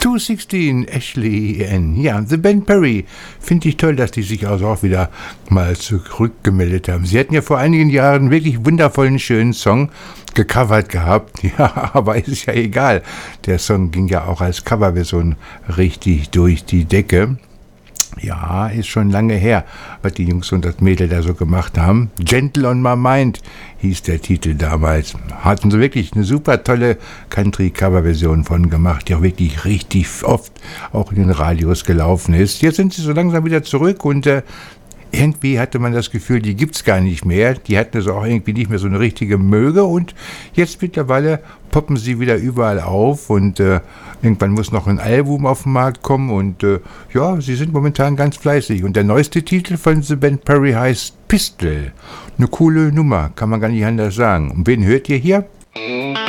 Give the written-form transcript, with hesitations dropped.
216, Ashley Ann. Ja, The Band Perry. Finde ich toll, dass die sich also auch wieder mal zurückgemeldet haben. Sie hatten ja vor einigen Jahren einen wirklich wundervollen, schönen Song gecovert gehabt. Ja, aber ist ja egal. Der Song ging ja auch als Coverversion richtig durch die Decke. Ja, ist schon lange her, was die Jungs und das Mädel da so gemacht haben. Gentle on My Mind hieß der Titel damals. Hatten sie wirklich eine super tolle Country-Cover-Version von gemacht, die auch wirklich richtig oft auch in den Radios gelaufen ist. Jetzt sind sie so langsam wieder zurück und irgendwie hatte man das Gefühl, die gibt's gar nicht mehr. Die hatten also auch irgendwie nicht mehr so eine richtige Möge und jetzt mittlerweile poppen sie wieder überall auf und irgendwann muss noch ein Album auf den Markt kommen und ja, sie sind momentan ganz fleißig. Und der neueste Titel von The Band Perry heißt Pistol. Eine coole Nummer, kann man gar nicht anders sagen. Und wen hört ihr hier?